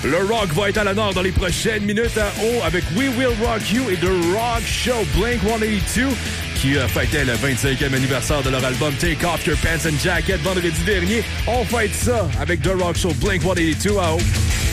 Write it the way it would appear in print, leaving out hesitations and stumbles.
Le rock va être à l'honneur dans les prochaines minutes à haut avec We Will Rock You et The Rock Show. Blink-182 qui fêtait le 25e anniversaire de leur album Take Off Your Pants and Jacket vendredi dernier. On fête ça avec The Rock Show, Blink-182 à haut.